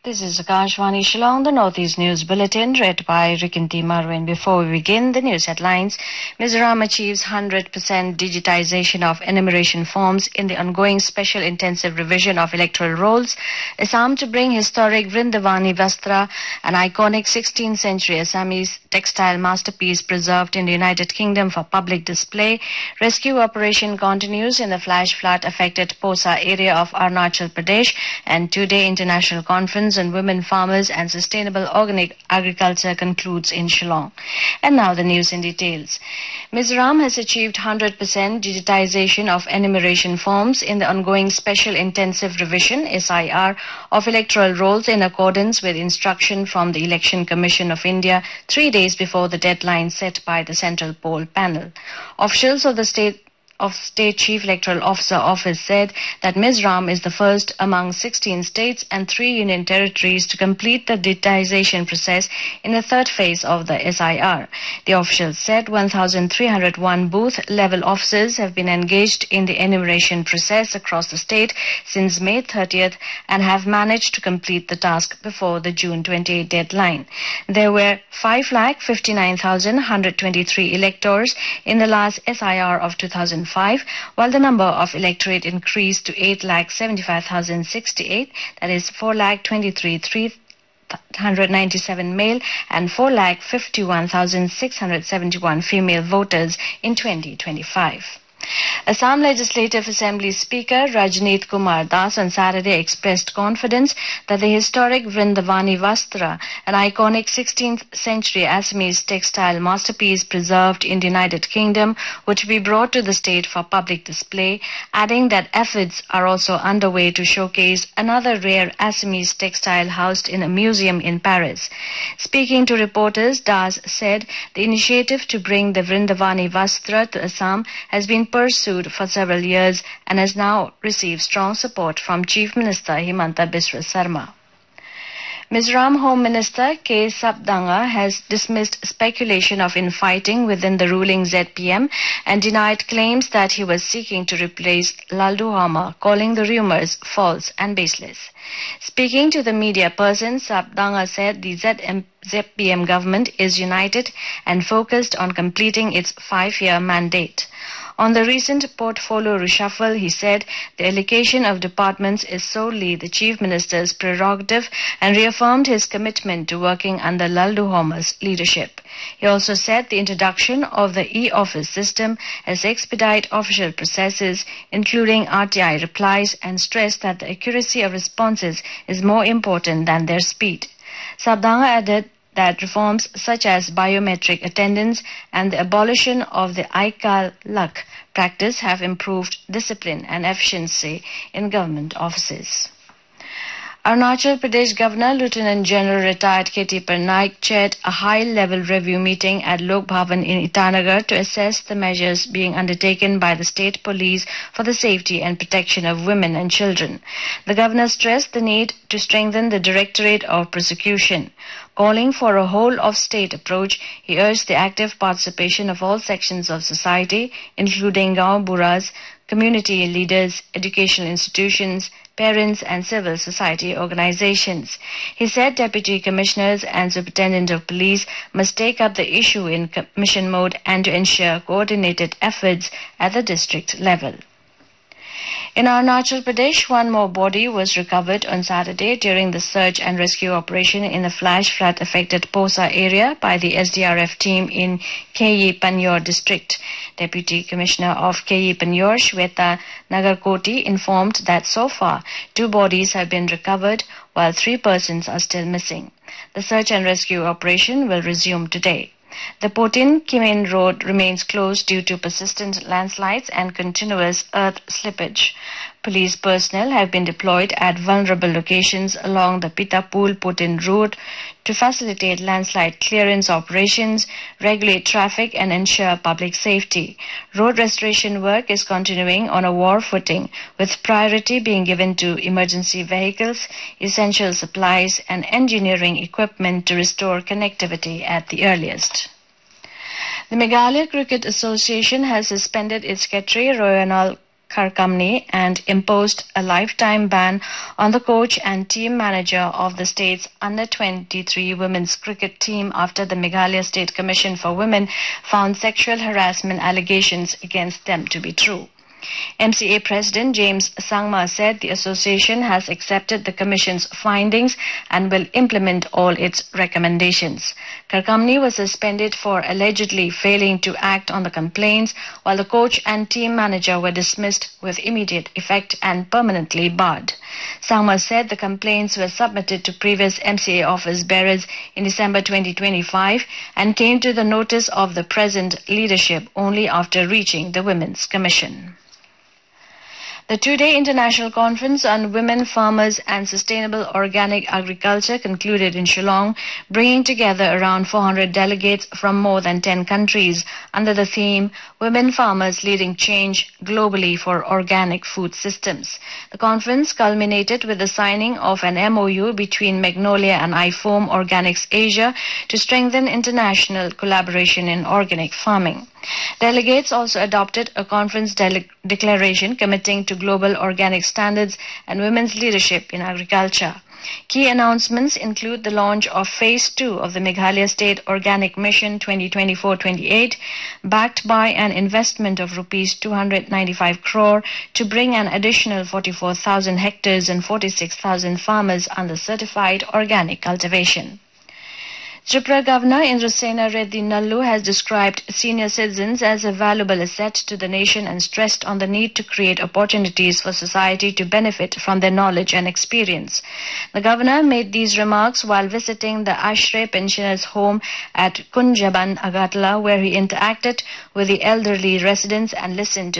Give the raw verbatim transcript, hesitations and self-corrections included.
This is Akashvani Shillong, the Northeast News Bulletin, read by Rikinti Marwin. Before we begin, the news headlines. Mizoram achieves one hundred percent digitization of enumeration forms in the ongoing special intensive revision of electoral rolls. Assam to bring historic Vrindavani Vastra, an iconic sixteenth century Assamese textile masterpiece preserved in the United Kingdom for public display. Rescue operation continues in the flash flood affected Posa area of Arunachal Pradesh, and two-day international conference on women farmers and sustainable organic agriculture concludes in Shillong. And now the news in details. Mizoram has achieved one hundred percent digitization of enumeration forms in the ongoing special intensive revision S I R of electoral rolls in accordance with instruction from the Election Commission of India three days before the deadline set by the Central Poll Panel. Officials of the state of State Chief Electoral Officer Office said that Mizoram is the first among sixteen states and three union territories to complete the digitization process in the third phase of the S I R. The officials said one thousand three hundred one booth-level officers have been engaged in the enumeration process across the state since May thirtieth and have managed to complete the task before the June twenty-eighth deadline. There were five lakh fifty-nine thousand one hundred twenty-three electors in the last S I R of two thousand five, while the number of electorate increased to eight lakh seventy-five thousand sixty-eight, that is four lakh twenty-three thousand three hundred ninety-seven male and four lakh fifty-one thousand six hundred seventy-one female voters in twenty twenty-five. Assam Legislative Assembly Speaker Rajneet Kumar Das on Saturday expressed confidence that the historic Vrindavani Vastra, an iconic sixteenth century Assamese textile masterpiece preserved in the United Kingdom, would be brought to the state for public display, adding that efforts are also underway to showcase another rare Assamese textile housed in a museum in Paris. Speaking to reporters, Das said the initiative to bring the Vrindavani Vastra to Assam has been pursued for several years and has now received strong support from Chief Minister Himanta Biswa Sarma. Mizoram Home Minister K. Sabdanga has dismissed speculation of infighting within the ruling Z P M and denied claims that he was seeking to replace Laldu Hama, calling the rumors false and baseless. Speaking to the media person, Sabdanga said the Z P M government is united and focused on completing its five-year mandate. On the recent portfolio reshuffle, he said the allocation of departments is solely the Chief Minister's prerogative and reaffirmed his commitment to working under Laldu Hama's leadership. He also said the introduction of the e-office system has expedite official processes, including R T I replies, and stressed that the accuracy of responses is more important than their speed. Sabdanga added that reforms such as biometric attendance and the abolition of the Aikal-Lak practice have improved discipline and efficiency in government offices. Arunachal Pradesh Governor Lieutenant General retired K T Parnaik chaired a high-level review meeting at Lok Bhavan in Itanagar to assess the measures being undertaken by the state police for the safety and protection of women and children. The governor stressed the need to strengthen the Directorate of Prosecution. Calling for a whole-of-state approach, he urged the active participation of all sections of society, including Gaon Buras, community leaders, educational institutions, parents and civil society organizations. He said deputy commissioners and superintendent of police must take up the issue in mission mode and to ensure coordinated efforts at the district level. In Arunachal Pradesh, one more body was recovered on Saturday during the search and rescue operation in the flash flood affected Posa area by the S D R F team in K E Panyor district. Deputy Commissioner of K E Panyor, Shweta Nagarkoti, informed that so far two bodies have been recovered while three persons are still missing. The search and rescue operation will resume today. The Potin-Kimen road remains closed due to persistent landslides and continuous earth slippage. Police personnel have been deployed at vulnerable locations along the Pitapul-Putin route to facilitate landslide clearance operations, regulate traffic and ensure public safety. Road restoration work is continuing on a war footing, with priority being given to emergency vehicles, essential supplies and engineering equipment to restore connectivity at the earliest. The Meghalaya Cricket Association has suspended its secretary Royanal Karkamni and imposed a lifetime ban on the coach and team manager of the state's under twenty-three women's cricket team after the Meghalaya State Commission for Women found sexual harassment allegations against them to be true. M C A President James Sangma said the association has accepted the Commission's findings and will implement all its recommendations. Karkamni was suspended for allegedly failing to act on the complaints, while the coach and team manager were dismissed with immediate effect and permanently barred. Sangma said the complaints were submitted to previous M C A office bearers in December twenty twenty-five and came to the notice of the present leadership only after reaching the Women's Commission. The two-day international conference on women, farmers and sustainable organic agriculture concluded in Shillong, bringing together around four hundred delegates from more than ten countries under the theme Women Farmers Leading Change Globally for Organic Food Systems. The conference culminated with the signing of an M O U between Magnolia and iFoam Organics Asia to strengthen international collaboration in organic farming. Delegates also adopted a conference de- declaration committing to global organic standards and women's leadership in agriculture. Key announcements include the launch of Phase two of the Meghalaya State Organic Mission twenty twenty-four twenty-eight, backed by an investment of rupees two hundred ninety-five crore to bring an additional forty-four thousand hectares and forty-six thousand farmers under certified organic cultivation. Tripura Governor Indrasena Reddy Nallu has described senior citizens as a valuable asset to the nation and stressed on the need to create opportunities for society to benefit from their knowledge and experience. The Governor made these remarks while visiting the Ashray Pensioners' Home at Kunjaban, Agatla, where he interacted with the elderly residents and listened to